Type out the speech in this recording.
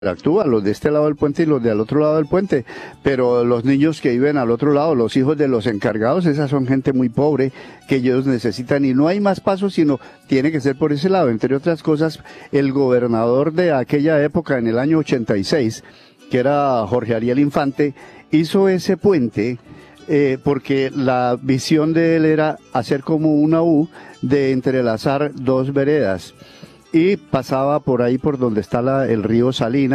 Actúa los de este lado del puente y los del otro lado del puente, pero los niños que viven al otro lado, los hijos de los encargados, esas son gente muy pobre que ellos necesitan y no hay más pasos sino tiene que ser por ese lado. Entre otras cosas, el gobernador de aquella época en el año 86, que era Jorge Ariel Infante, hizo ese puente porque la visión de él era hacer como una U de entrelazar dos veredas y pasaba por ahí por donde está el río Salinas.